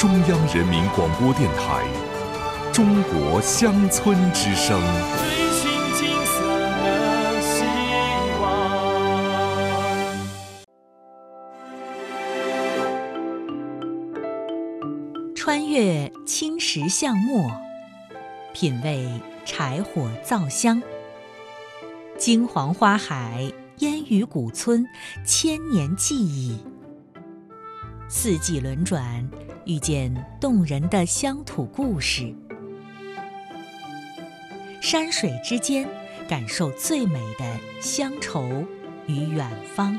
中央人民广播电台中国乡村之声。 追寻金色的希望。 穿越青石巷陌，品味柴火灶香。金黄花海，烟雨古村，千年记忆。四季轮转，遇见动人的乡土故事。山水之间，感受最美的乡愁与远方。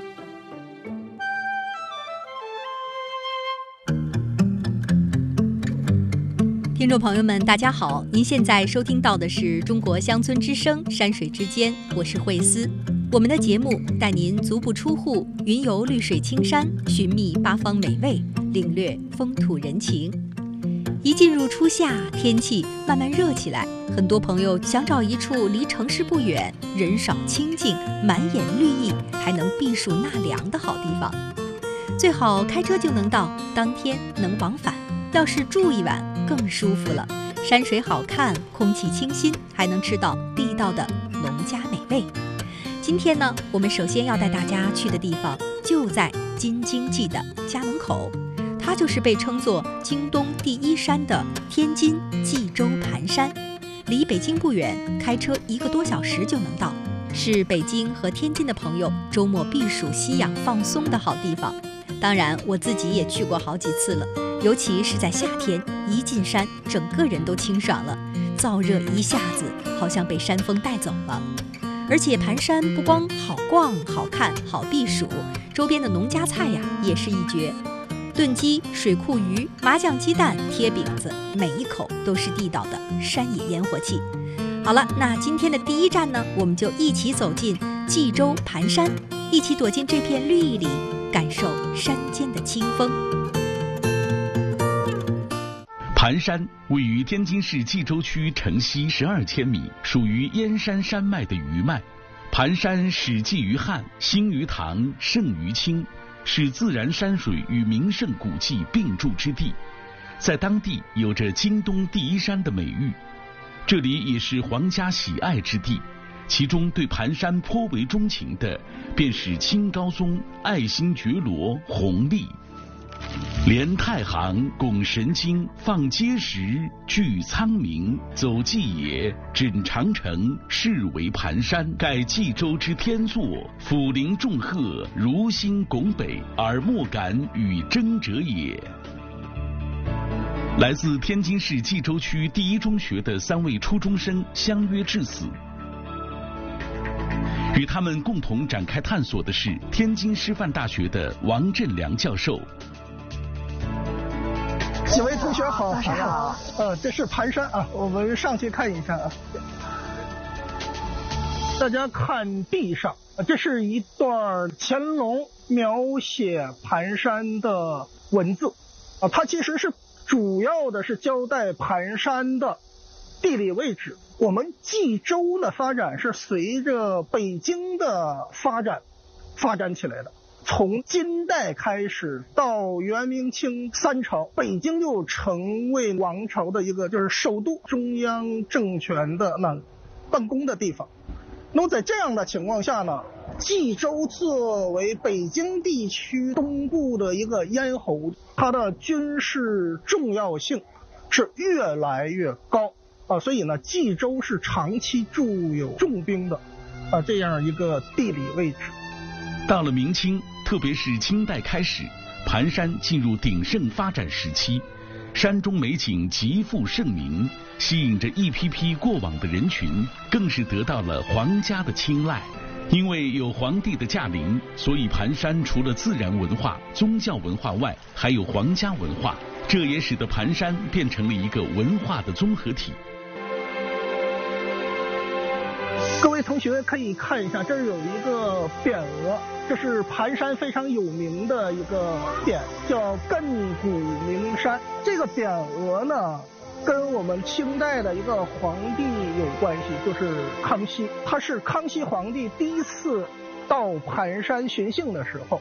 听众朋友们，大家好，您现在收听到的是中国乡村之声山水之间，我是慧思。我们的节目带您足不出户，云游绿水青山，寻觅八方美味，领略风土人情。一进入初夏，天气慢慢热起来，很多朋友想找一处离城市不远、人少清静、满眼绿意，还能避暑纳凉的好地方。最好开车就能到，当天能往返。要是住一晚更舒服了，山水好看，空气清新，还能吃到地道的农家美味。今天呢，我们首先要带大家去的地方就在京津冀的家门口，它就是被称作京东第一山的天津冀州盘山，离北京不远，开车1个多小时就能到，是北京和天津的朋友周末避暑息养放松的好地方。当然我自己也去过好几次了，尤其是在夏天，一进山整个人都清爽了，燥热一下子好像被山风带走了。而且盘山不光好逛、好看、好避暑，周边的农家菜呀也是一绝，炖鸡、水库鱼、麻酱鸡蛋、贴饼子，每一口都是地道的山野烟火气。好了，那今天的第一站呢，我们就一起走进冀州盘山，一起躲进这片绿意里，感受山间的清风。 盘山位于天津市冀州区城西12千米，属于燕山山脉的余脉。盘山始纪于汉，兴于唐，盛于清，是自然山水与名胜古迹并筑之地，在当地有着京东第一山的美誉。这里也是皇家喜爱之地，其中对盘山颇为钟情的，便是清高宗爱新觉罗弘历。连太行，拱神经，放碣石，聚苍冥，走纪野，枕长城，是为盘山，盖冀州之天作，俯临众壑，如心拱北，而莫敢与争者也。来自天津市冀州区第一中学的3位初中生相约至此，与他们共同展开探索的是天津师范大学的王振良教授。 几位同学好， 老师好。 这是盘山啊，我们上去看一下啊。大家看地上，这是一段乾隆描写盘山的文字啊，它其实是主要的是交代盘山的地理位置。我们冀州的发展是随着北京的发展起来的。从金代开始到元明清3朝，北京就成为王朝的一个就是首都，中央政权的办公的地方。那么在这样的情况下呢，冀州作为北京地区东部的一个咽喉，它的军事重要性是越来越高啊，所以呢，冀州是长期驻有重兵的这样一个地理位置。 到了明清，特别是清代开始，盘山进入鼎盛发展时期，山中美景极负盛名，吸引着一批批过往的人群，更是得到了皇家的青睐。因为有皇帝的驾临，所以盘山除了自然文化、宗教文化外，还有皇家文化，这也使得盘山变成了一个文化的综合体。 各位同学可以看一下，这儿有一个匾额，这是盘山非常有名的一个匾，叫亘古名山。这个匾额呢，跟我们清代的一个皇帝有关系，就是康熙。他是康熙皇帝第一次到盘山巡幸的时候，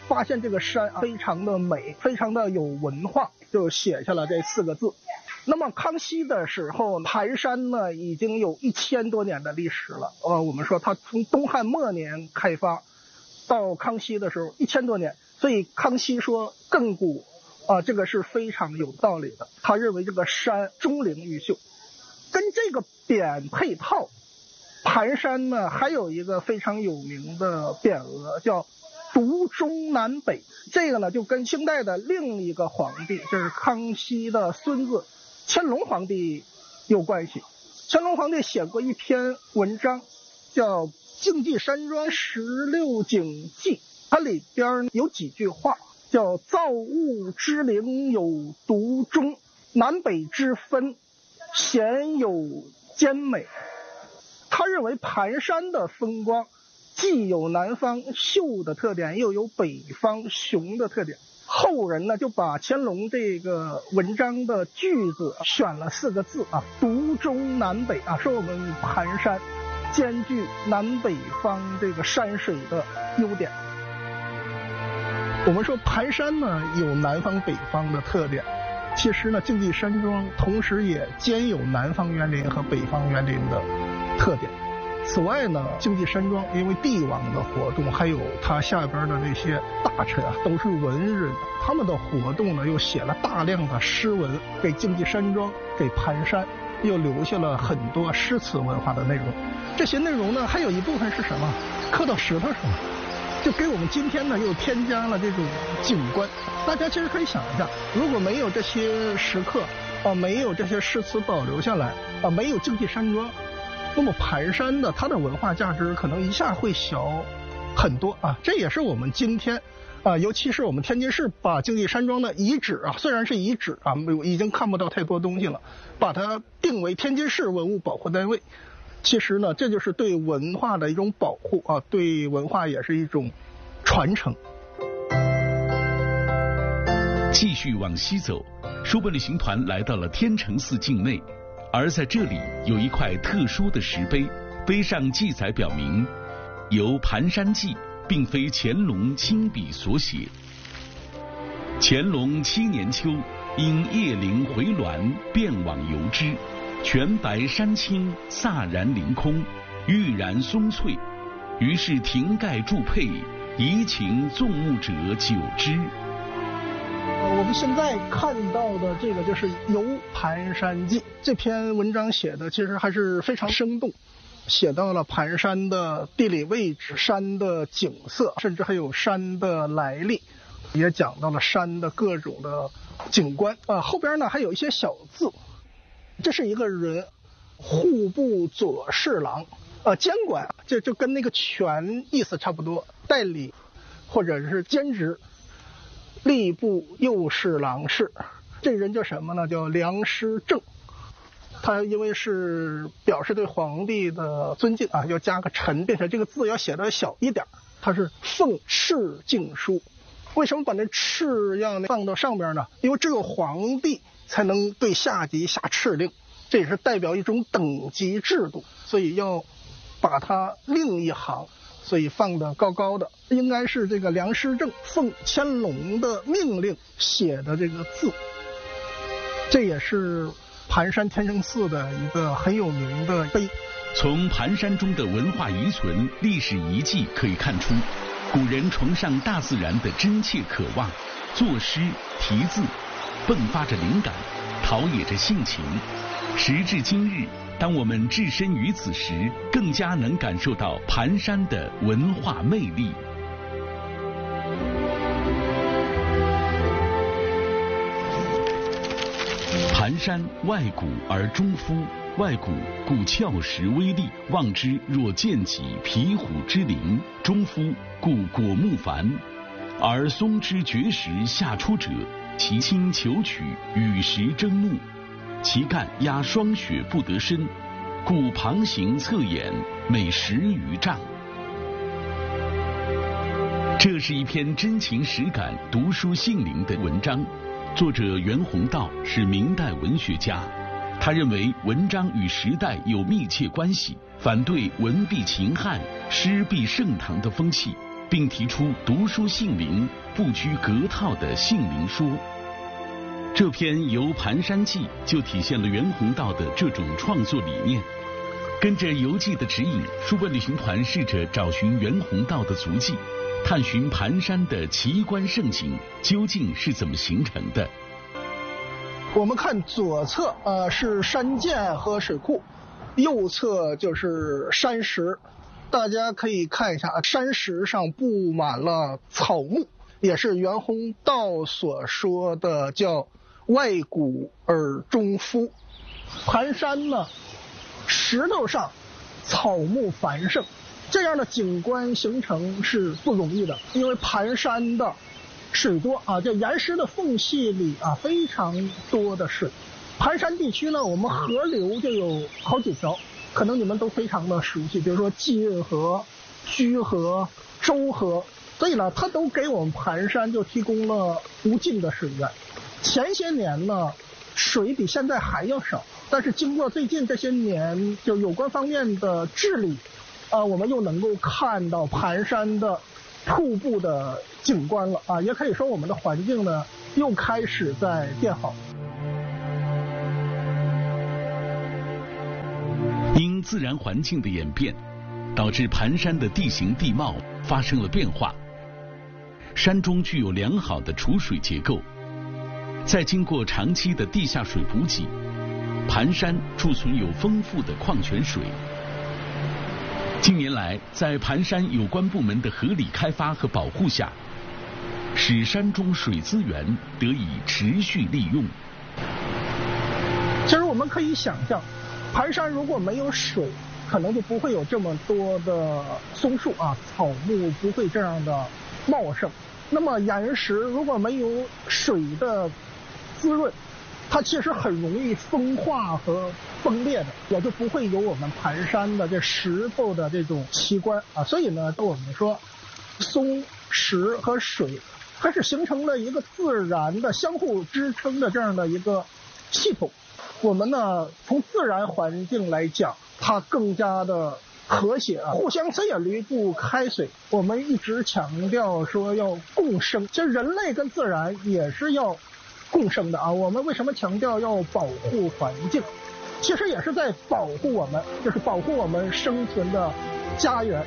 发现这个山非常的美，非常的有文化，就写下了这4个字。那么康熙的时候，盘山呢已经有1000多年的历史了。我们说它从东汉末年开发，到康熙的时候1000多年，所以康熙说亘古这个是非常有道理的。他认为这个山钟灵毓秀，跟这个匾配套，盘山呢还有一个非常有名的匾额叫独中南北，这个呢就跟清代的另一个皇帝，就是康熙的孙子乾隆皇帝有关系。乾隆皇帝写过一篇文章叫《竞技山庄16景记》，它里边有几句话叫造物之灵有独中，南北之分鲜有兼美。他认为盘山的风光既有南方秀的特点，又有北方雄的特点。后人呢就把乾隆这个文章的句子选了4个字独中南北说我们盘山兼具南北方这个山水的优点。我们说盘山呢有南方北方的特点，其实呢竞技山庄同时也兼有南方园林和北方园林的特点。此外呢，竞技山庄因为帝王的活动，还有他下边的那些大臣都是文人，他们的活动呢又写了大量的诗文，给竞技山庄给盘山又留下了很多诗词文化的内容。这些内容呢还有一部分是什么？刻到石头上，就给我们今天呢又添加了这种景观。大家其实可以想一下，如果没有这些石刻没有这些诗词保留下来没有竞技山庄，那么盘山的它的文化价值可能一下会小很多这也是我们今天尤其是我们天津市把竞技山庄的遗址虽然是遗址已经看不到太多东西了，把它定为天津市文物保护单位。其实呢，这就是对文化的一种保护对文化也是一种传承。 继续往西走，书本旅行团来到了天成寺境内。而在这里有一块特殊的石碑，碑上记载表明，由盘山记并非乾隆亲笔所写。乾隆7年秋，因叶灵回銮，便往游之，全白山青，飒然凌空，郁然松翠，于是亭盖筑配，怡情纵目者久之。 我们现在看到的这个就是《游盘山记》这篇文章写的其实还是非常生动，写到了盘山的地理位置、山的景色，甚至还有山的来历，也讲到了山的各种的景观后边呢还有一些小字，这是一个人，户部左侍郎监管，就跟那个权意思差不多，代理或者是兼职。吏部右侍郎氏，这人叫什么呢？叫梁师正。他因为是表示对皇帝的尊敬要加个臣，并且这个字要写得小一点，他是奉敕敬书。为什么把那敕要放到上边呢？因为只有皇帝才能对下级下敕令，这也是代表一种等级制度，所以要把它另一行，所以放得高高的，应该是这个梁师正奉乾隆的命令写的这个字。这也是盘山天成寺的一个很有名的碑。 从盘山中的文化遗存、历史遗迹可以看出，古人崇尚大自然的真切渴望，作诗题字，迸发着灵感，陶冶着性情。时至今日，当我们置身于此时，更加能感受到盘山的文化魅力。盘山外古而中肤，外古故峭石微粒，望之若见己皮虎之灵；中肤故果木繁，而松枝绝石下出者，其清求取，与时争怒。其干压霜雪不得深，故旁行侧眼，每10余丈。这是一篇真情实感、读书性灵的文章。作者袁宏道是明代文学家，他认为文章与时代有密切关系，反对文必秦汉、诗必盛唐的风气， 并提出读书杏林，不拘格套的杏林说。这篇《游盘山记》就体现了袁宏道的这种创作理念。跟着游记的指引，书本旅行团试着找寻袁宏道的足迹，探寻盘山的奇观胜景究竟是怎么形成的。 我们看左侧是山涧和水库，右侧就是山石。大家可以看一下，山石上布满了草木，也是袁宏道所说的叫外古而中肤。盘山呢，石头上草木繁盛，这样的景观形成是不容易的，因为盘山的水多这岩石的缝隙里非常多的水。盘山地区呢，我们河流就有好几条，可能你们都非常的熟悉，比如说济运河、胥河、周河，所以呢，它都给我们盘山就提供了无尽的水源。前些年呢，水比现在还要少，但是经过最近这些年就有关方面的治理，我们又能够看到盘山的瀑布的景观了也可以说我们的环境呢又开始在变好。 因自然环境的演变，导致盘山的地形地貌发生了变化，山中具有良好的储水结构。再经过长期的地下水补给，盘山贮存有丰富的矿泉水。近年来，在盘山有关部门的合理开发和保护下，使山中水资源得以持续利用。 其实我们可以想象，盘山如果没有水，可能就不会有这么多的松树草木不会这样的茂盛。那么岩石如果没有水的滋润，它其实很容易风化和崩裂的，也就不会有我们盘山的这石头的这种奇观所以呢，我们说松石和水它是形成了一个自然的相互支撑的这样的一个系统。我们呢，从自然环境来讲，它更加的和谐互相谁也离不开谁。我们一直强调说要共生，其实人类跟自然也是要共生的我们为什么强调要保护环境？其实也是在保护我们，就是保护我们生存的家园。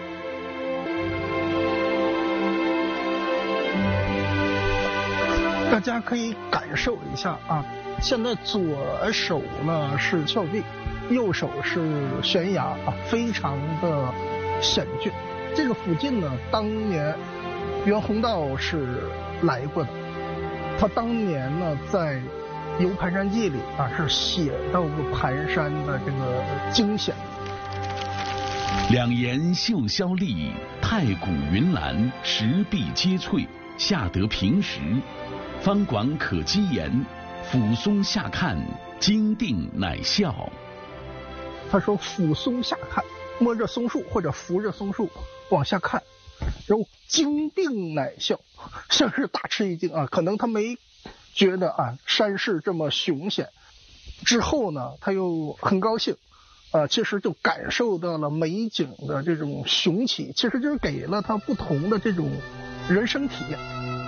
大家可以感受一下现在左手呢是峭壁，右手是悬崖非常的险峻。这个附近呢，当年袁宏道是来过的。他当年呢，在《游盘山记》里是写到过盘山的这个惊险。 两岩秀霄丽，太古云岚，石壁皆翠，下得平石，方广可稽岩，俯松下看，惊定乃笑。 他说俯松下看，摸着松树或者扶着松树往下看，然后惊定乃笑，像是大吃一惊可能他没觉得山势这么凶险。之后呢，他又很高兴其实就感受到了美景的这种雄奇，其实就是给了他不同的这种人生体验。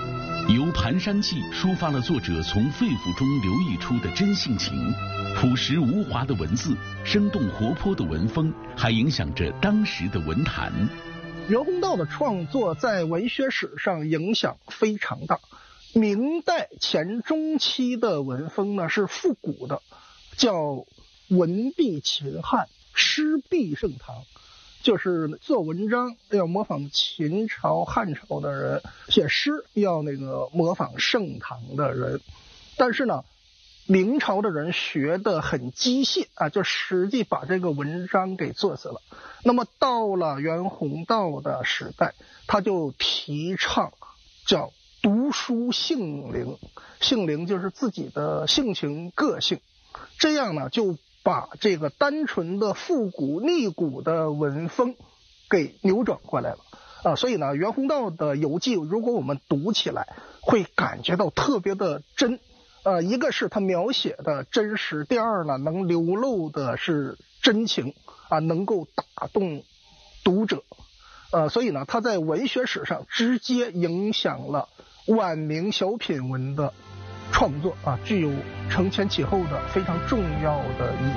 《游盘山记》抒发了作者从肺腑中流溢出的真性情，朴实无华的文字，生动活泼的文风，还影响着当时的文坛。 袁宏道的创作在文学史上影响非常大。明代前中期的文风呢是复古的，叫文必秦汉，诗必盛唐，就是做文章要模仿秦朝汉朝的人，写诗要模仿盛唐的人。但是呢，明朝的人学得很机械就实际把这个文章给做死了。那么到了袁宏道的时代，他就提倡叫读书性灵，性灵就是自己的性情个性，这样呢就把这个单纯的复古逆古的文风给扭转过来了所以呢，袁宏道的游记如果我们读起来会感觉到特别的真一个是他描写的真实，第二呢能流露的是真情能够打动读者所以呢，他在文学史上直接影响了晚明小品文的创作啊，具有承前启后的非常重要的意义。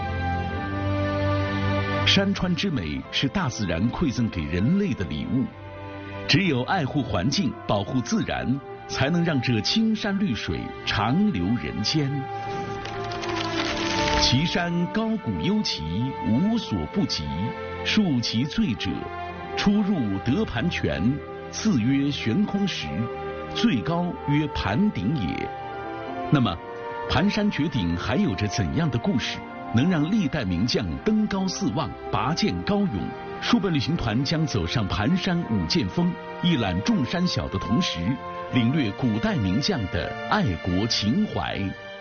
山川之美是大自然馈赠给人类的礼物，只有爱护环境、保护自然，才能让这青山绿水长留人间。其山高谷幽奇，无所不及。数其最者，出入得盘泉，次曰悬空石，最高曰盘顶也。那么，盘山绝顶还有着怎样的故事，能让历代名将登高四望、拔剑高咏？数本旅行团将走上盘山五剑峰，一览众山小的同时，领略古代名将的爱国情怀。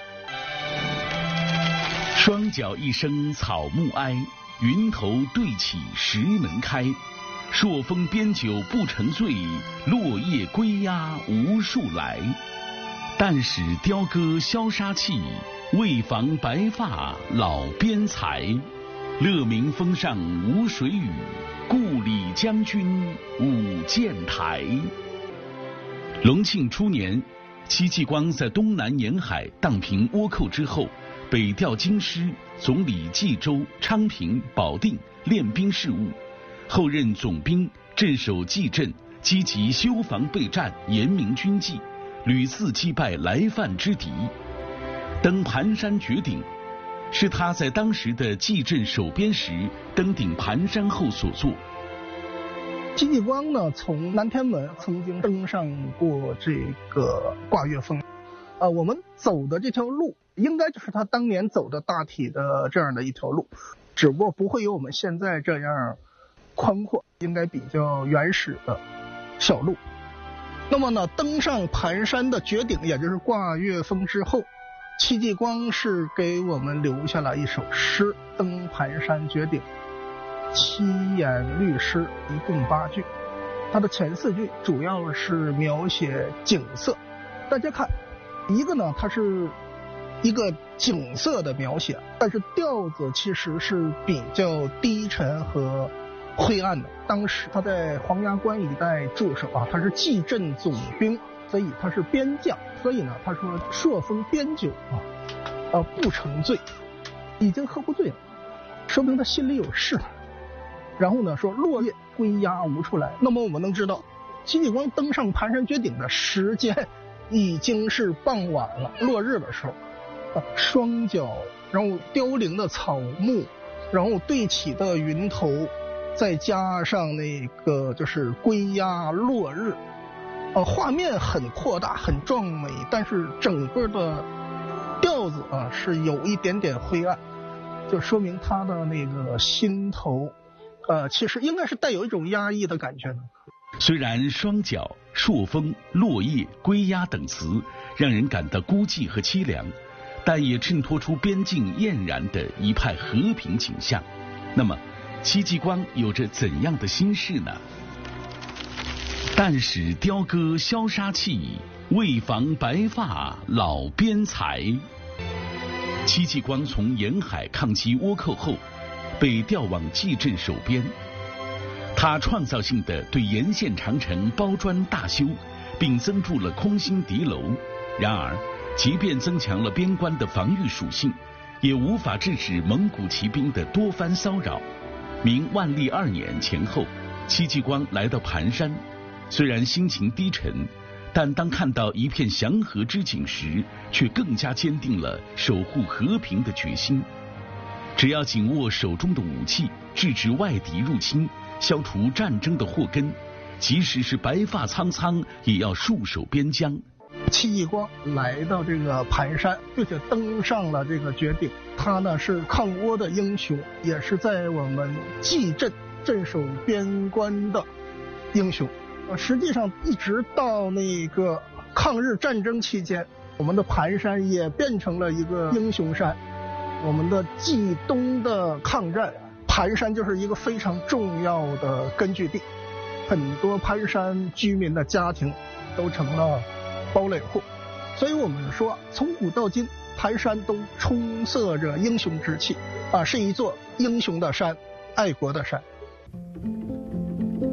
双脚一声草木哀，云头对起石门开。朔风边酒不成醉，落叶归鸦无数来。但使雕戈消杀气，为防白发老边裁。乐明峰上无水雨，故里将军舞剑台。隆庆初年，戚继光在东南沿海荡平倭寇之后，北调京师，总理冀州、昌平、保定练兵事务，后任总兵，镇守蓟镇，积极修防备战，严明军纪，屡次击败来犯之敌。登盘山绝顶，是他在当时的蓟镇守边时登顶盘山后所作。 戚继光呢，从南天门曾经登上过这个挂岳峰，我们走的这条路应该就是他当年走的大体的这样的一条路，只不过不会有我们现在这样宽阔，应该比较原始的小路。那么呢，登上盘山的绝顶，也就是挂岳峰之后，戚继光是给我们留下了一首诗《登盘山绝顶》，7言律诗，一共8句。它的前4句主要是描写景色。大家看，一个呢，它是一个景色的描写，但是调子其实是比较低沉和灰暗的。当时他在黄崖关一带驻守啊，他是蓟镇总兵，所以他是边将。所以呢，他说朔风边酒不成醉，已经喝不醉了，说明他心里有事。然后呢，说落叶归鸦无处来。那么我们能知道，戚继光登上盘山绝顶的时间已经是傍晚了，落日的时候。双脚，然后凋零的草木，然后对起的云头，再加上那个就是归鸦落日，画面很扩大很壮美，但是整个的调子是有一点点灰暗，就说明他的那个心头其实应该是带有一种压抑的感觉的。 虽然双脚、朔风、落叶、归鸦等词让人感到孤寂和凄凉，但也衬托出边境俨然的一派和平景象。那么戚继光有着怎样的心事呢？但使雕戈消杀气，为防白发老边裁。戚继光从沿海抗击倭寇后，被调往蓟镇守边。他创造性地对沿线长城包砖大修，并增筑了空心敌楼。然而，即便增强了边关的防御属性，也无法制止蒙古骑兵的多番骚扰。明万历2年前后，戚继光来到盘山，虽然心情低沉，但当看到一片祥和之景时，却更加坚定了守护和平的决心。只要紧握手中的武器，制止外敌入侵，消除战争的祸根，即使是白发苍苍，也要戍守边疆。 戚继光来到这个盘山，并且登上了这个绝顶，他呢是抗倭的英雄，也是在我们蓟镇镇守边关的英雄。实际上一直到那个抗日战争期间，我们的盘山也变成了一个英雄山。我们的冀东的抗战，盘山就是一个非常重要的根据地，很多盘山居民的家庭都成了堡垒户。所以我们说，从古到今，盘山都充塞着英雄之气是一座英雄的山，爱国的山。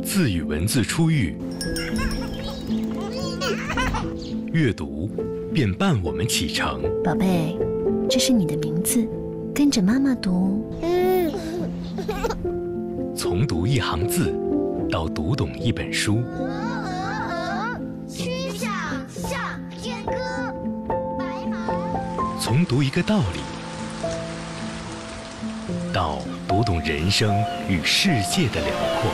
字与文字初遇，阅读便伴我们启程。 宝贝，这是你的名字，跟着妈妈读。 从读一行字到读懂一本书， 曲项向天歌，白马。 从读一个道理到读懂人生与世界的辽阔。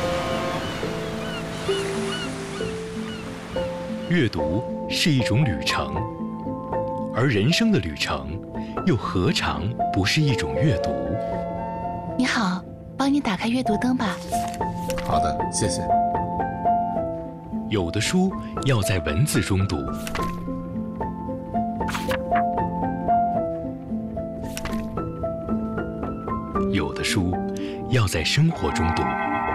阅读是一种旅程，而人生的旅程又何尝不是一种阅读？ 你好，帮你打开阅读灯吧。 好的，谢谢。 有的书要在文字中读，有的书要在生活中读。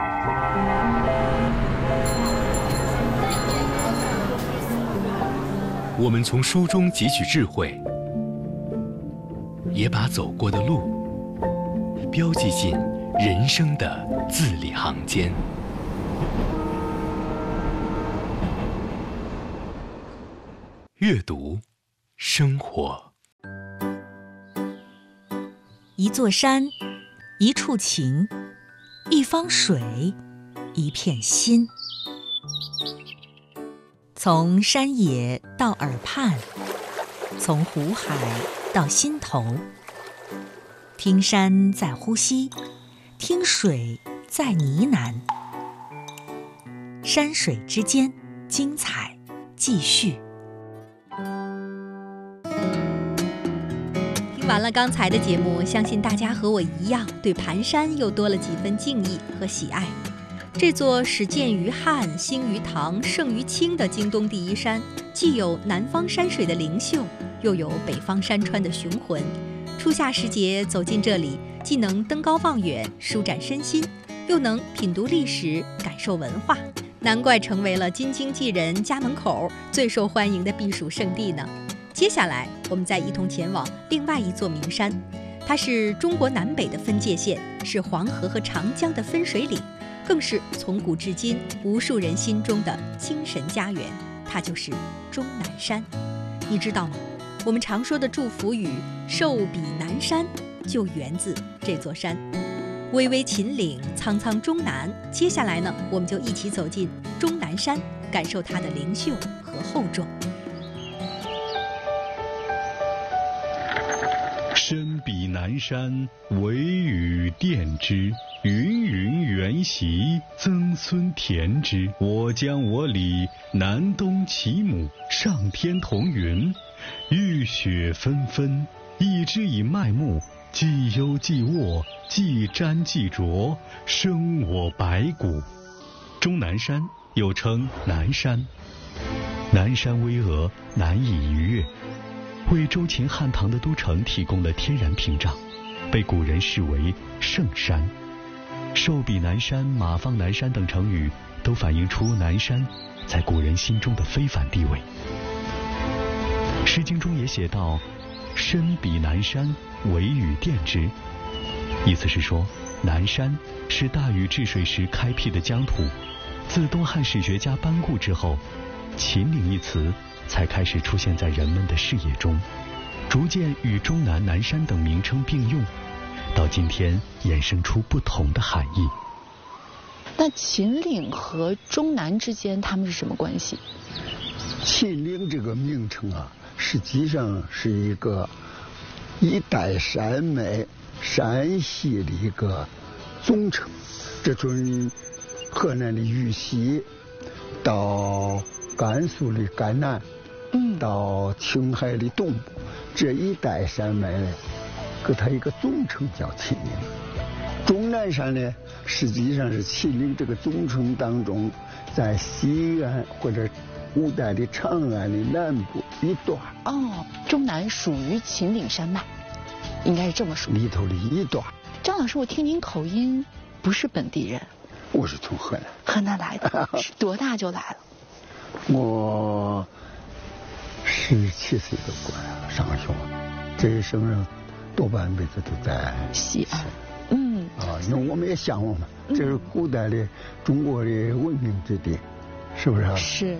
我们从书中汲取智慧，也把走过的路标记进人生的字里行间。阅读，生活。 一座山，一处情，一方水，一片心。从山野到耳畔，从湖海到心头。听山在呼吸，听水在呢喃。山水之间，精彩继续。 听完了刚才的节目，相信大家和我一样，对盘山又多了几分敬意和喜爱。这座始建于汉、兴于唐、盛于清的京东第一山，既有南方山水的灵秀，又有北方山川的雄浑。初夏时节走进这里，既能登高望远，舒展身心，又能品读历史，感受文化，难怪成为了京津冀人家门口最受欢迎的避暑胜地呢。接下来，我们再一同前往另外一座名山，它是中国南北的分界线，是黄河和长江的分水岭，更是从古至今无数人心中的精神家园，它就是终南山。你知道吗？我们常说的祝福语“寿比南山”就源自这座山。巍巍秦岭，苍苍终南。接下来呢，我们就一起走进终南山，感受它的灵秀和厚重。 深比南山，惟余奠之。芸芸原习，曾孙填之。我将我里，南东齐母，上天同云。雨雪纷纷，一枝以麦木，既幽既卧，既沾既浊，生我白骨。终南山又称南山，南山巍峨，难以逾越，为周秦汉唐的都城提供了天然屏障，被古人视为圣山。寿比南山、马放南山等成语都反映出南山在古人心中的非凡地位。诗经中也写道：深比南山，惟余奠之。意思是说，南山是大禹治水时开辟的疆土，自东汉史学家班固之后，秦岭一词才开始出现在人们的视野中，逐渐与终南、南山等名称并用，到今天衍生出不同的含义。 那秦岭和终南之间他们是什么关系？ 秦岭这个名称啊，实际上是一个一代山脉山系的一个总称。这从河南的豫西到甘肃的甘南，到青海的东部，这一带山脉呢，给它一个总称叫秦岭。终南山呢，实际上是秦岭这个总称当中，在西安或者古代的长安的南部一段。 哦，终南属于秦岭山脉，应该是这么说。 里头的一段。 张老师，我听您口音不是本地人。 我是从河南。 河南来的，是多大就来了？ 我17岁就过来了上学，这一生人多半辈子都在西安。 啊，因为我们也向往嘛，这是古代的中国的文明之地，是不是？ 是。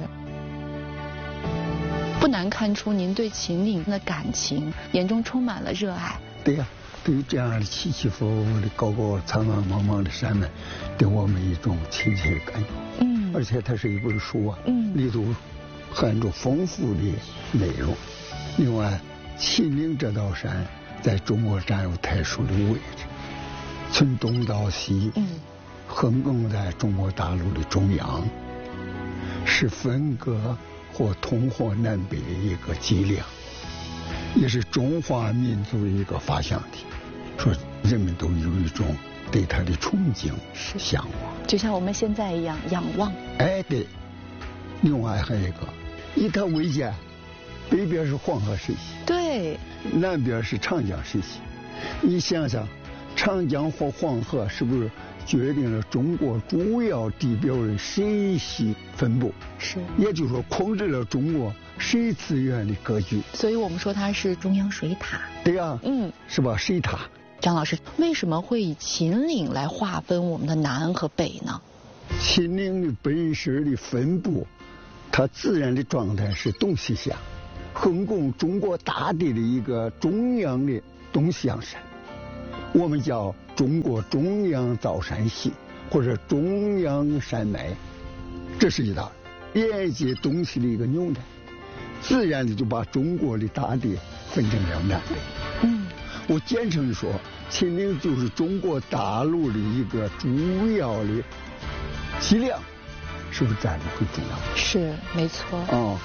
不难看出您对秦岭的感情，眼中充满了热爱。 对呀，对于这样的起起伏伏的高高苍苍茫茫的山脉，给我们一种亲切的感觉。而且它是一本书啊，里头含着丰富的内容。另外，秦岭这道山在中国占有特殊的位置，从东到西，横亘在中国大陆的中央，是分割或东或南北的一个脊梁，也是中华民族的一个发祥地。说人们都有一种对它的憧憬、向往， 就像我们现在一样仰望。 哎，对。另外还有一个，以它为界，北边是黄河水系， 对， 南边是长江水系。你想想，长江或黄河是不是决定了中国主要地表的水系分布？ 是， 也就是说控制了中国水资源的格局。 所以我们说它是中央水塔。 对呀，是吧？水塔。 张老师，为什么会以秦岭来划分我们的南和北呢？ 秦岭的本身的分布，它自然的状态是东西向，横亘中国大地的一个中央的东西向山，我们叫中国中央造山系或者中央山脉，这是一道连接东西的一个纽带，自然的就把中国的大地分成了南北。我简称说，秦岭就是中国大陆的一个主要的脊梁，是不是占的很重要？ 是，没错。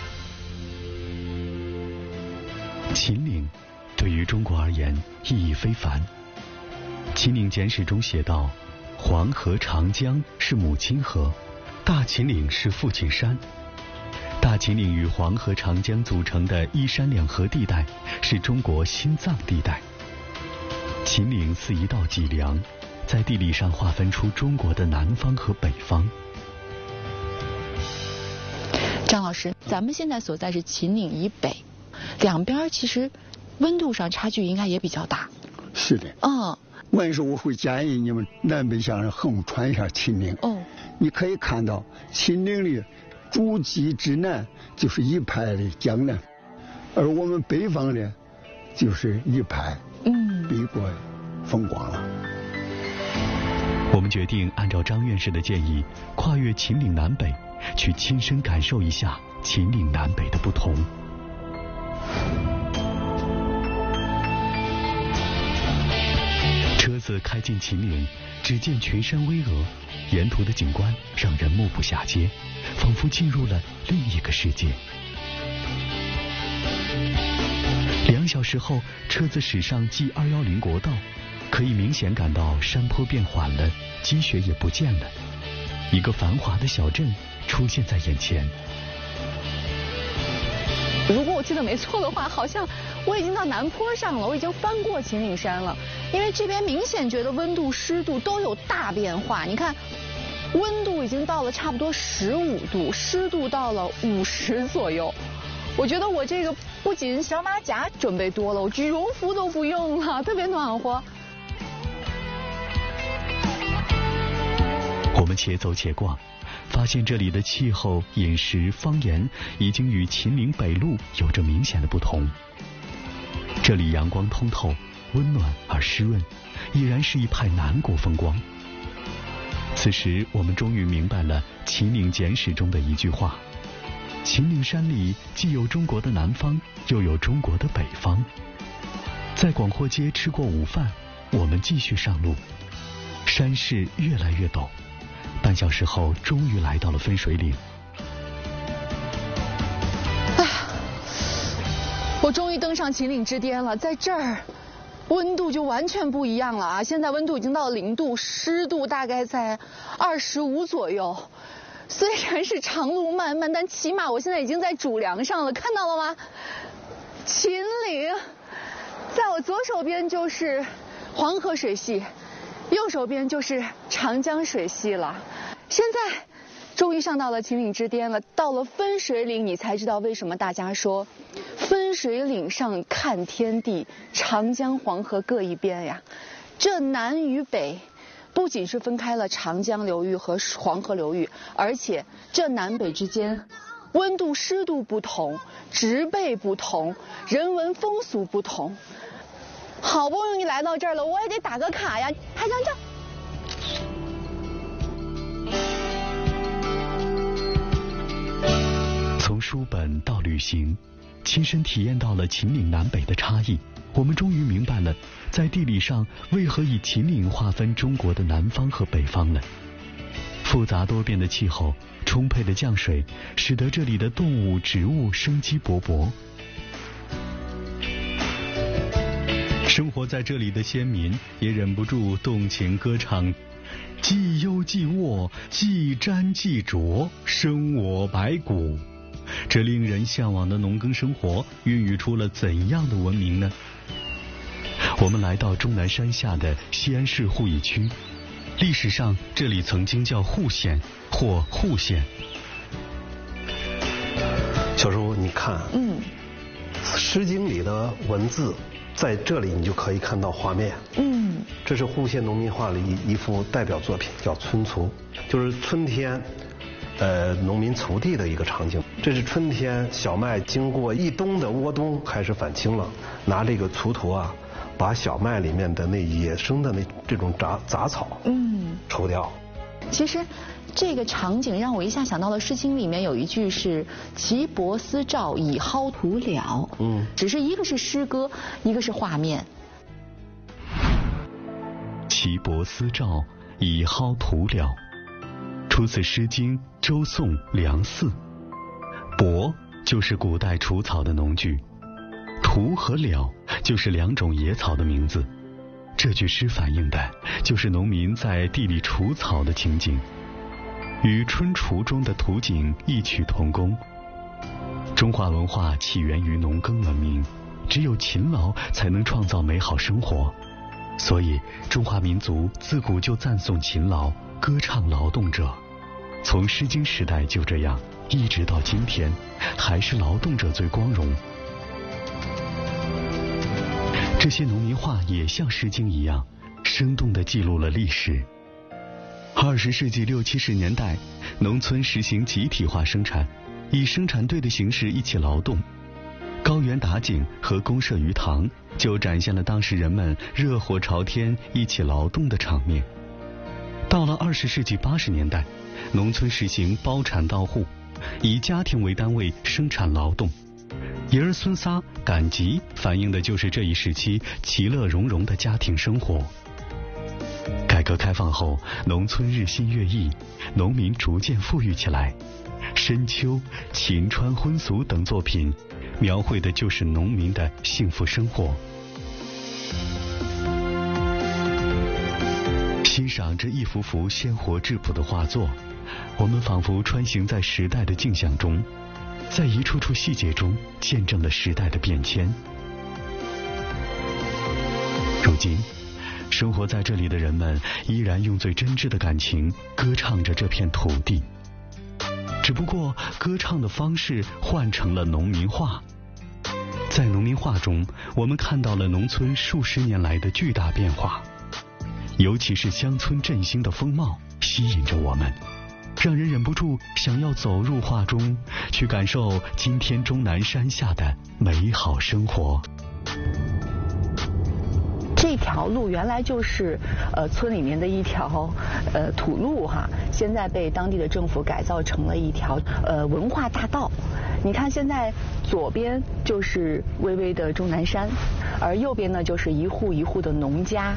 秦岭对于中国而言意义非凡。秦岭简史中写道：黄河、长江是母亲河，大秦岭是父亲山。大秦岭与黄河、长江组成的依山两河地带是中国心脏地带。秦岭似一道脊梁，在地理上划分出中国的南方和北方。 张老师，咱们现在所在是秦岭以北，两边其实温度上差距应该也比较大。 是的。我说我会建议你们南北向横穿一下秦岭。你可以看到秦岭的主脊之南就是一派的江南，而我们北方呢就是一派北国风光了。 我们决定按照张院士的建议，跨越秦岭南北，去亲身感受一下秦岭南北的不同。车子开进秦岭，只见群山巍峨，沿途的景观让人目不暇接，仿佛进入了另一个世界。2小时后，车子驶上 G210国道，可以明显感到山坡变缓了，积雪也不见了，一个繁华的小镇出现在眼前。 如果我记得没错的话，好像我已经到南坡上了，我已经翻过秦岭山了。因为这边明显觉得温度、湿度都有大变化。你看，温度已经到了差不多15度，湿度到了50左右。我觉得我这个不仅小马甲准备多了，我羽绒服都不用了，特别暖和。 我们且走且逛，发现这里的气候、饮食、方言已经与秦岭北路有着明显的不同。这里阳光通透，温暖而湿润，已然是一派南国风光。此时我们终于明白了秦岭简史中的一句话：秦岭山里既有中国的南方，又有中国的北方。在广货街吃过午饭，我们继续上路。山势越来越陡，半小时后终于来到了分水岭。 我终于登上秦岭之巅了，在这儿温度就完全不一样了啊！现在温度已经到了0度，湿度大概在25左右。虽然是长路漫漫，但起码我现在已经在主梁上了，看到了吗？秦岭，在我左手边就是黄河水系，右手边就是长江水系了。现在终于上到了秦岭之巅了，到了分水岭，你才知道为什么大家说分水岭上看天地，长江黄河各一边呀。这南与北不仅是分开了长江流域和黄河流域，而且这南北之间温度、湿度不同，植被不同，人文风俗不同。好不容易来到这儿了，我也得打个卡呀，拍张照。 从书本到旅行，亲身体验到了秦岭南北的差异，我们终于明白了，在地理上为何以秦岭划分中国的南方和北方了。复杂多变的气候，充沛的降水，使得这里的动物、植物生机勃勃。生活在这里的先民也忍不住动情歌唱，既忧既卧，既沾既浊，生我白骨。这令人向往的农耕生活孕育出了怎样的文明呢？我们来到终南山下的西安市鄠邑区，历史上这里曾经叫户县或户县。 小叔，你看，诗经里的文字在这里你就可以看到画面。这是户县农民画里一幅代表作品，叫《春锄》，就是春天农民锄地的一个场景。这是春天小麦经过一冬的窝冬开始返青了，拿这个锄头啊，把小麦里面的那野生的这种杂草抽掉。 其实这个场景让我一下想到了《诗经》里面有一句是“岐伯思赵，以蒿涂了”。只是一个是诗歌，一个是画面。 岐伯思赵，以蒿涂了，出自《诗经·周颂·梁偃》。伯就是古代除草的农具，涂和了就是两种野草的名字。这句诗反映的就是农民在地里除草的情景，与《春锄》中的图景异曲同工。中华文化起源于农耕文明，只有勤劳才能创造美好生活，所以中华民族自古就赞颂勤劳，歌唱劳动者。从《诗经》时代就这样，一直到今天，还是劳动者最光荣。这些农民画也像《诗经》一样，生动地记录了历史。20世纪60、70年代，农村实行集体化生产，以生产队的形式一起劳动。高原打井和公社鱼塘就展现了当时人们热火朝天一起劳动的场面。到了20世纪80年代，农村实行包产到户，以家庭为单位生产劳动。爷儿孙仨赶集反映的就是这一时期其乐融融的家庭生活。改革开放后，农村日新月异，农民逐渐富裕起来。《深秋》《秦川婚俗》等作品描绘的就是农民的幸福生活。欣赏这一幅幅鲜活质朴的画作，我们仿佛穿行在时代的镜像中，在一处处细节中见证了时代的变迁。如今，生活在这里的人们依然用最真挚的感情歌唱着这片土地，只不过歌唱的方式换成了农民画。在农民画中，我们看到了农村数十年来的巨大变化，尤其是乡村振兴的风貌吸引着我们，让人忍不住想要走入画中，去感受今天终南山下的美好生活。 这条路原来就是村里面的一条土路哈，现在被当地的政府改造成了一条文化大道。你看现在左边就是巍巍的终南山，而右边呢就是一户一户的农家。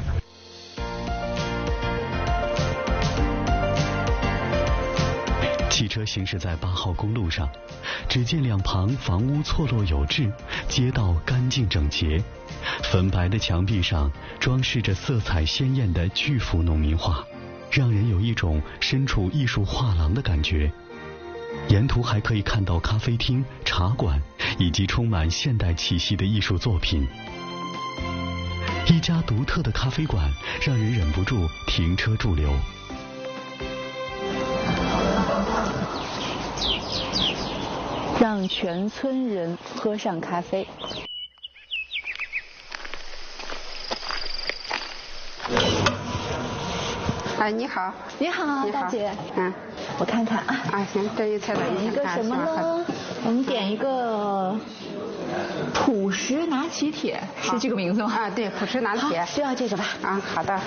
汽车行驶在8号公路上，只见两旁房屋错落有致，街道干净整洁，粉白的墙壁上装饰着色彩鲜艳的巨幅农民画，让人有一种身处艺术画廊的感觉。沿途还可以看到咖啡厅、茶馆以及充满现代气息的艺术作品。一家独特的咖啡馆让人忍不住停车驻留。 让全村人喝上咖啡。 哎，你好， 你好，大姐。我看看啊。 行，这一菜单点一个什么呢？我们点一个朴实拿起铁，是这个名字吗？ 对，朴实拿铁。 就要这个吧。 好的。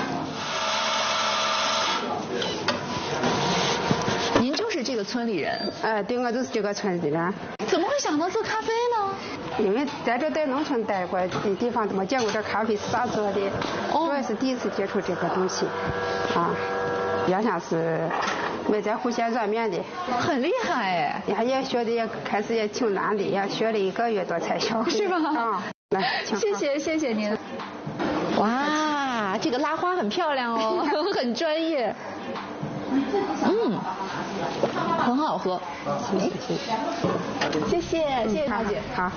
您就是这个村里人？ 对，我就是这个村里人。 怎么会想到做咖啡呢？ 因为在这在农村待过的地方，没见过这咖啡是咋做的，我也是第一次接触这个东西。原先是没在户县软面的， 很厉害哎！ 也学的也开始也挺难的，也学了1个月多才学会。 是吗？ 来， 谢谢您。哇，这个拉花很漂亮哦，很专业。很好喝。谢谢大姐。 好。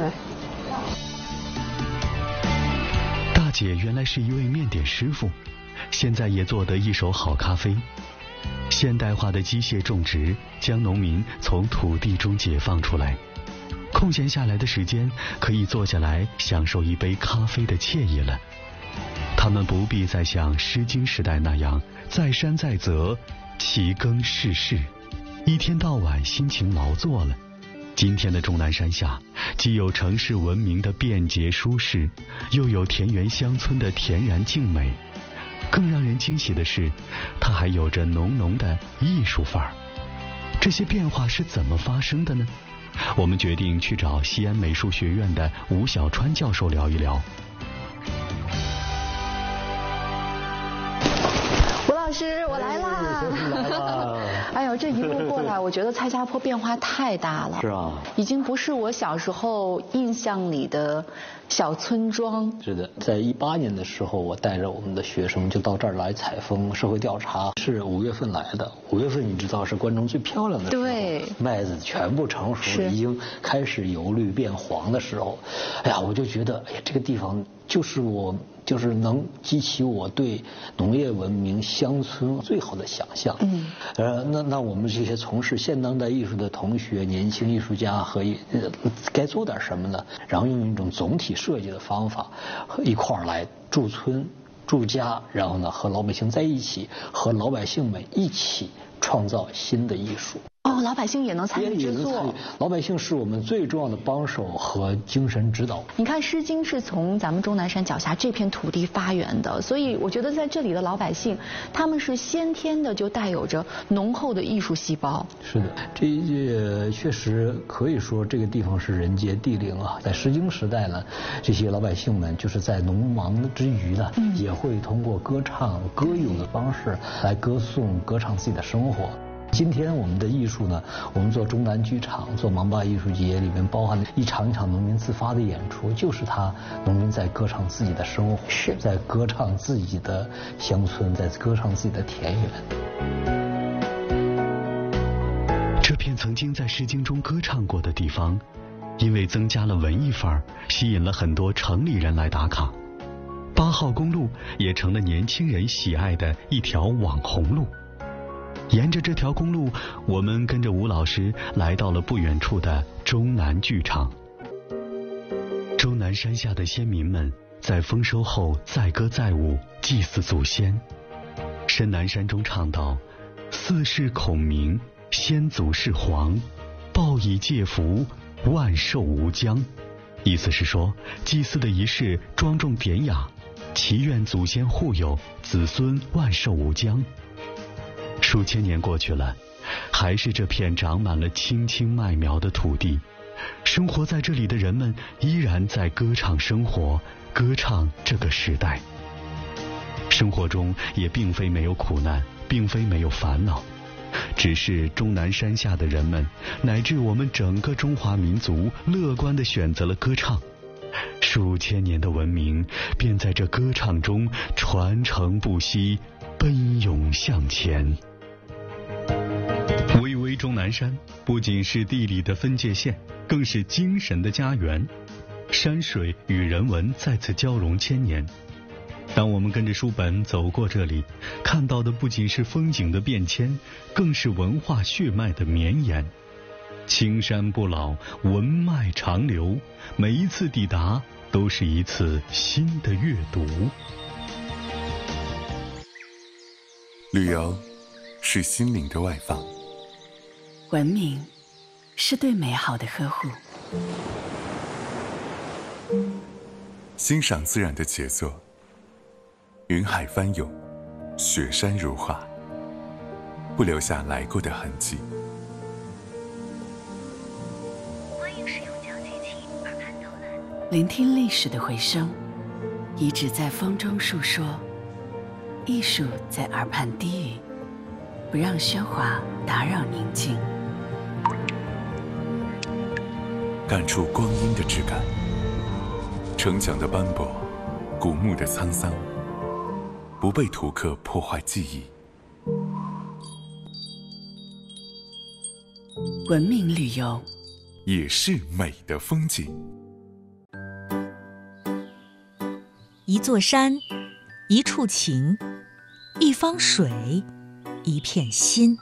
大姐原来是一位面点师傅，现在也做得一手好咖啡。现代化的机械种植将农民从土地中解放出来，空闲下来的时间可以坐下来享受一杯咖啡的惬意了。他们不必再像《诗经》时代那样在山在泽，其耕事事，一天到晚辛勤劳作了。今天的终南山下，既有城市文明的便捷舒适，又有田园乡村的恬然静美。更让人惊喜的是，它还有着浓浓的艺术范儿。这些变化是怎么发生的呢？我们决定去找西安美术学院的吴小川教授聊一聊。 吴老师，我来啦！哎呦，这一路过来，我觉得蔡家坡变化太大了。 是啊， 已经不是我小时候印象里的小村庄。 是的，在18年的时候，我带着我们的学生就到这儿来采风社会调查，是5月份来的。5月份你知道是关中最漂亮的时候， 对， 麦子全部成熟，已经开始由绿变黄的时候。哎呀，我就觉得，哎呀，这个地方就是能激起我对农业文明乡村最好的想象。那我们这些从事现当代艺术的同学、年轻艺术家该做点什么呢？然后用一种总体设计的方法，一块儿来驻村、驻家，然后呢和老百姓在一起，和老百姓们一起创造新的艺术。 老百姓也能参与制作。 老百姓是我们最重要的帮手和精神指导。 你看，《诗经》是从咱们终南山脚下这片土地发源的，所以我觉得在这里的老百姓，他们是先天的就带有着浓厚的艺术细胞。 是的，这确实可以说这个地方是人杰地灵啊。在《诗经》时代呢，这些老百姓们就是在农忙之余呢，也会通过歌唱、歌咏的方式来歌唱自己的生活。今天我们的艺术呢，我们做中南剧场、做芒灞艺术节，里面包含一场一场农民自发的演出，就是农民在歌唱自己的生活，在歌唱自己的乡村，在歌唱自己的田园。 这片曾经在《诗经》中歌唱过的地方，因为增加了文艺范儿，吸引了很多城里人来打卡。8号公路也成了年轻人喜爱的一条网红路。沿着这条公路，我们跟着吴老师来到了不远处的终南剧场。终南山下的先民们在丰收后载歌载舞，祭祀祖先。深南山中唱道：“四世孔明，先祖是皇，报以介福，万寿无疆。”意思是说，祭祀的仪式庄重典雅，祈愿祖先护佑，子孙万寿无疆。数千年过去了，还是这片长满了青青麦苗的土地，生活在这里的人们依然在歌唱生活，歌唱这个时代。生活中也并非没有苦难，并非没有烦恼，只是终南山下的人们，乃至我们整个中华民族，乐观地选择了歌唱。数千年的文明便在这歌唱中传承不息，奔涌向前。巍巍终南山不仅是地理的分界线，更是精神的家园。山水与人文在此交融千年。当我们跟着书本走过这里，看到的不仅是风景的变迁，更是文化血脉的绵延。青山不老，文脉长流，每一次抵达都是一次新的阅读。 旅游是心灵的外放， 文明是对美好的呵护， 欣赏自然的杰作，云海翻涌，雪山如画，不留下来过的痕迹。 欢迎使用讲机器耳畔导览， 聆听历史的回声，遗址在风中述说，艺术在耳畔低语，不让喧哗打扰宁静。 感触光阴的质感，城墙的斑驳，古墓的沧桑，不被图刻破坏记忆。 文明旅游也是美的风景。 一座山，一处情，一方水，一片心。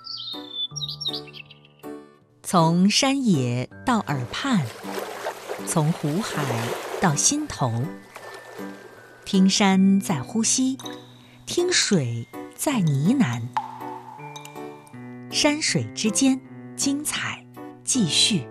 从山野到耳畔，从湖海到心头，听山在呼吸，听水在呢喃。山水之间，精彩继续。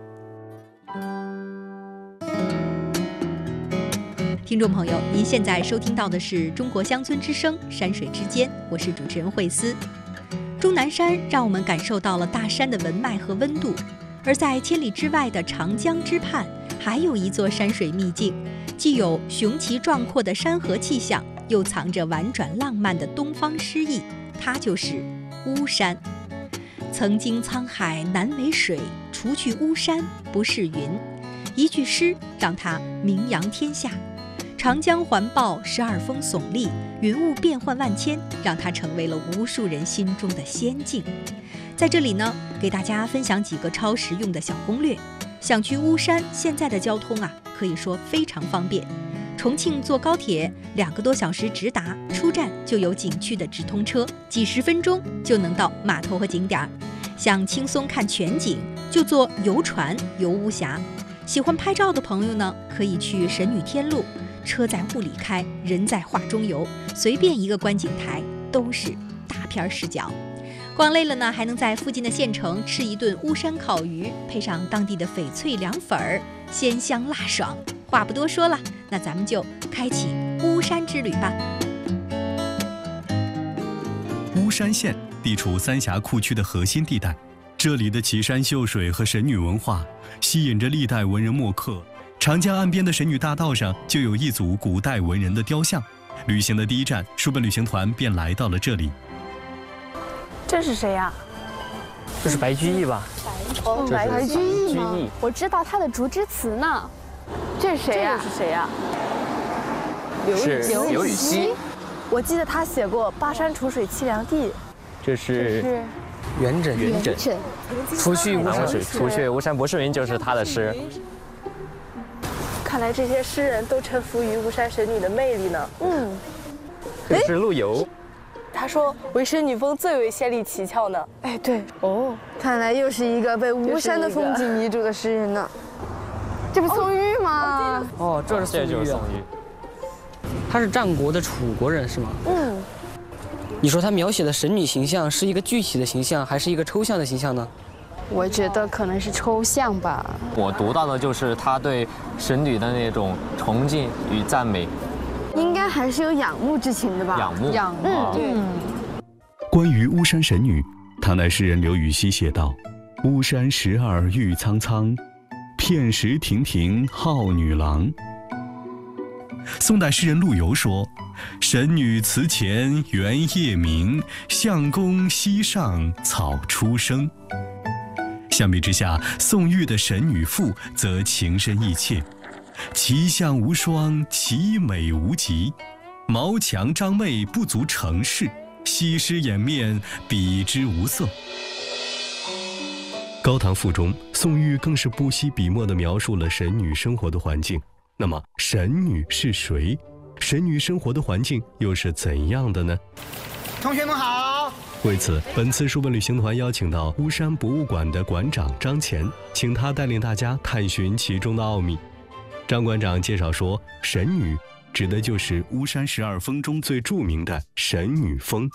听众朋友，您现在收听到的是中国乡村之声山水之间，我是主持人慧思。终南山让我们感受到了大山的文脉和温度，而在千里之外的长江之畔，还有一座山水秘境，既有雄奇壮阔的山河气象，又藏着婉转浪漫的东方诗意，它就是巫山。曾经沧海难为水，除去巫山不是云。一句诗让它名扬天下。长江环抱，12峰耸立，云雾变幻万千，让它成为了无数人心中的仙境。在这里呢，给大家分享几个超实用的小攻略。想去巫山，现在的交通可以说非常方便。重庆坐高铁2个多小时直达，出站就有景区的直通车，几十分钟就能到码头和景点。想轻松看全景，就坐游船游巫峡。喜欢拍照的朋友呢，可以去神女天路。车在雾里开，人在画中游，随便一个观景台都是大片视角。逛累了呢，还能在附近的县城吃一顿巫山烤鱼，配上当地的翡翠凉粉儿，鲜香辣爽。话不多说了，那咱们就开启巫山之旅吧。 巫山县地处三峡库区的核心地带，这里的奇山秀水和神女文化吸引着历代文人墨客。长江岸边的神女大道上就有一组古代文人的雕像，旅行的第一站，书本旅行团便来到了这里。 这是谁呀？ 这是白居易吧？ 白居易吗？我知道他的《竹枝词》呢。这是谁呀？这是谁呀？ 刘禹锡。 我记得他写过《巴山楚水凄凉地》。 这是元稹。除去巫山不是云就是他的诗。 看来这些诗人都臣服于巫山神女的魅力呢。 这是陆游。 他说唯神女峰最为仙丽奇峭呢。哎，对。哦，看来又是一个被巫山的风景迷住的诗人呢。这不宋玉吗？ 哦，这是宋玉。他是战国的楚国人是吗？你说他描写的神女形象是一个具体的形象，还是一个抽象的形象呢？ 我觉得可能是抽象吧。 我读到的就是他对神女的那种崇敬与赞美， 应该还是有仰慕之情的吧？ 仰慕， 对。 关于巫山神女，唐代诗人刘禹锡写道：“巫山12郁苍苍，片石亭亭号女郎。”宋代诗人陆游说：“神女祠前圆夜明，相公溪上草初生。”相比之下，宋玉的《神女赋》则情深意切，其相无双，其美无极，毛强张媚不足成事，西施掩面比之无色。《高唐赋》中，宋玉更是不惜笔墨地描述了神女生活的环境。那么，神女是谁？神女生活的环境又是怎样的呢？ 同学们好。 为此，本次书本旅行团邀请到巫山博物馆的馆长张乾，请他带领大家探寻其中的奥秘。张馆长介绍说，神女指的就是巫山12峰中最著名的神女峰。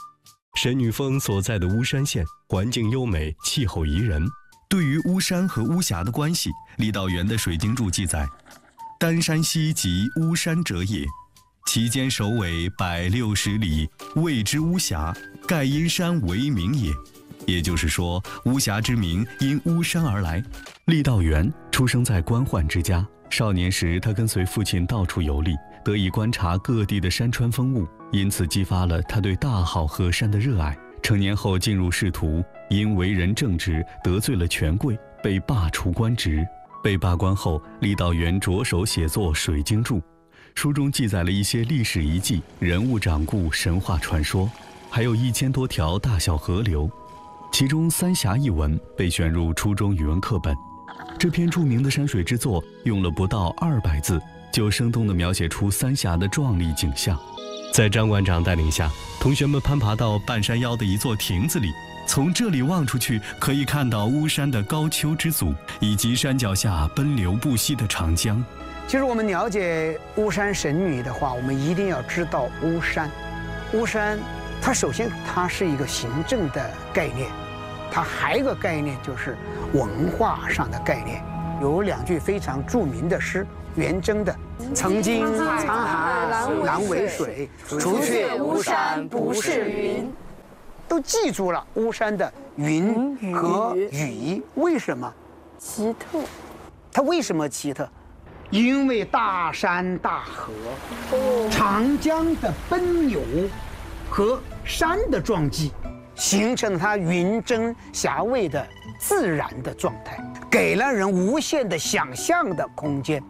神女峰所在的巫山县环境优美，气候宜人。对于巫山和巫峡的关系，郦道元的《水经注》记载：“丹山溪即巫山者也，其间首尾160里，谓之巫峡，盖因山为名也。”也就是说，巫峡之名因巫山而来。郦道元出生在官宦之家，少年时他跟随父亲到处游历，得以观察各地的山川风物，因此激发了他对大好河山的热爱。成年后进入仕途，因为人正直得罪了权贵，被罢除官职。被罢官后，郦道元着手写作《水经注》，书中记载了一些历史遗迹、人物掌故、神话传说，还有1000多条大小河流。其中三峡一文被选入初中语文课本。这篇著名的山水之作用了不到200字，就生动地描写出三峡的壮丽景象。在张馆长带领下，同学们攀爬到半山腰的一座亭子里，从这里望出去，可以看到巫山的高丘之阻，以及山脚下奔流不息的长江。 其实我们了解巫山神女的话，我们一定要知道巫山。巫山，它首先它是一个行政的概念，它还有一个概念就是文化上的概念。有2句非常著名的诗，元征的“曾经沧海难为水，除却巫山不是云”，都记住了巫山的云和雨。为什么？ 奇特。 它为什么奇特？因为大山大河，长江的奔流和山的撞击，形成了它云蒸霞蔚的自然的状态，给了人无限的想象的空间。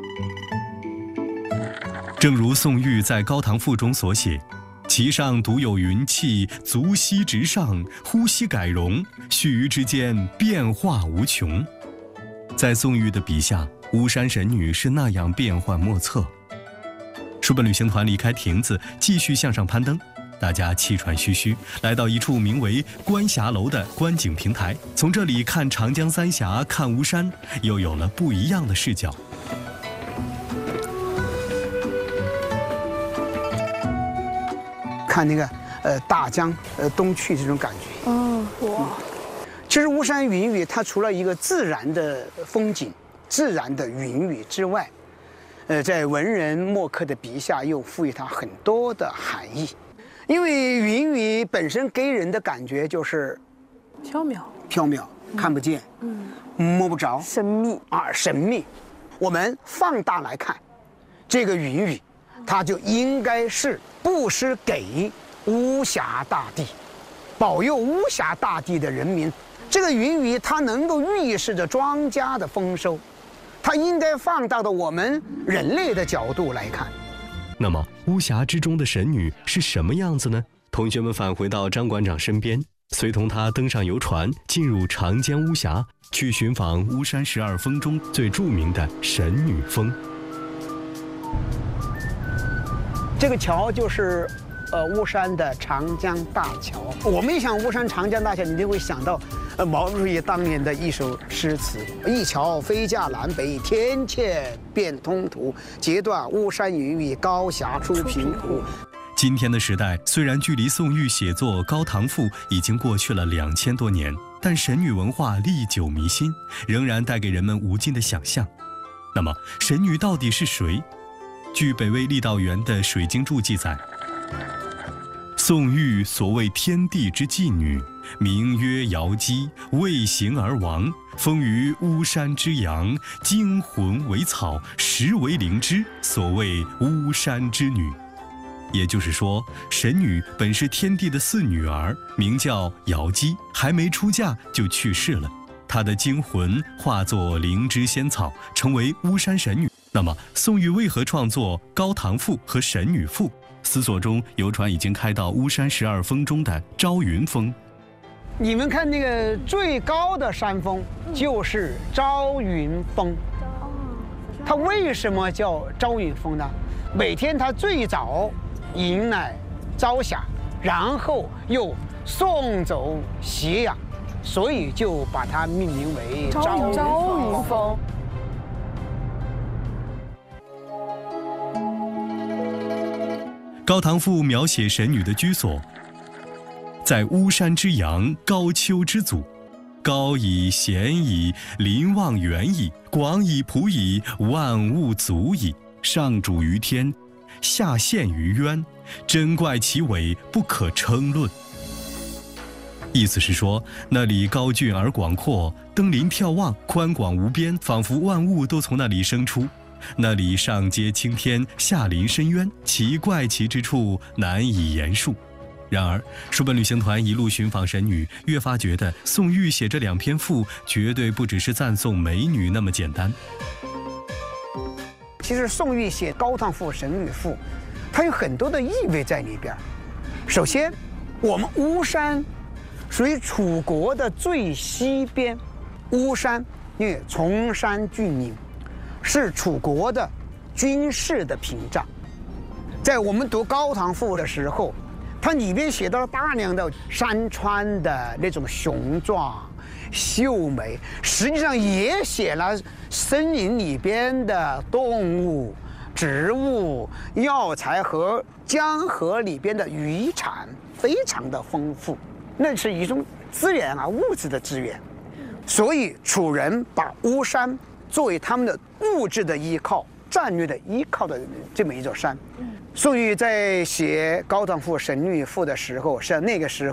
正如宋玉在《高唐赋》中所写：“其上独有云气，足息直上，呼吸改容，须臾之间变化无穷。”在宋玉的笔下，巫山神女是那样变幻莫测。书本旅行团离开亭子，继续向上攀登。大家气喘吁吁，来到一处名为观峡楼的观景平台。从这里看长江三峡，看巫山，又有了不一样的视角。 看那个大江东去这种感觉。哇！其实巫山云雨，它除了一个自然的风景、自然的云雨之外，在文人墨客的笔下又赋予它很多的含义。因为云雨本身给人的感觉就是缥缥，看不见，摸不着， 神秘啊，神秘。我们放大来看，这个云雨，它就应该是布施给巫峡大地，保佑巫峡大地的人民。这个云雨它能够预示着庄稼的丰收，它应该放大到我们人类的角度来看。 那么巫峡之中的神女是什么样子呢？同学们返回到张馆长身边，随同他登上游船，进入长江巫峡，去寻访巫山12峰中最著名的神女峰。 这个桥就是巫山的长江大桥。我们一想巫山长江大桥，你就会想到毛主席当年的一首诗词：“一桥飞架南北，天堑变通途。截断巫山云雨，高峡出贫苦。” 今天的时代，虽然距离宋玉写作《高唐赋》已经过去了2000多年，但神女文化历久弥新，仍然带给人们无尽的想象。那么，神女到底是谁？据北魏郦道元的《水经注》记载，宋玉所谓天地之妓女，名曰瑶姬，为形而亡，封于巫山之阳，精魂为草，实为灵芝，所谓巫山之女。也就是说，神女本是天帝的4女儿，名叫瑶姬，还没出嫁就去世了。她的精魂化作灵芝仙草，成为巫山神女。那么，宋玉为何创作《高唐赋》和《神女赋》？思索中，游船已经开到巫山12峰中的朝云峰。 你们看那个最高的山峰就是朝云峰。它为什么叫朝云峰呢？每天它最早迎来朝霞，然后又送走斜阳，所以就把它命名为朝云峰。 《高唐赋》描写神女的居所， 在巫山之阳，高丘之祖。高矣，咸矣，临望远矣，广矣，普矣，万物足矣。上主于天，下陷于渊，珍怪其伟，不可称论。意思是说，那里高峻而广阔，登临眺望，宽广无边，仿佛万物都从那里生出。那里上接青天，下临深渊，其怪奇之处难以言述。然而，书本旅行团一路寻访神女，越发觉得宋玉写这2篇赋，绝对不只是赞颂美女那么简单。 其实宋玉写《高唐赋》《神女赋》，它有很多的意味在里边。首先，我们巫山属于楚国的最西边，巫山因为崇山峻岭，是楚国的军事的屏障。在我们读《高唐赋》的时候，它里面写到了大量的山川的那种雄壮、秀美，实际上也写了森林里边的动物、植物、药材和江河里边的渔产，非常的丰富。那是一种资源啊，物质的资源。所以楚人把巫山作为他们的物质的依靠、战略的依靠的这么一座山。宋玉在写《高唐赋》《神女赋》的时候，是那个时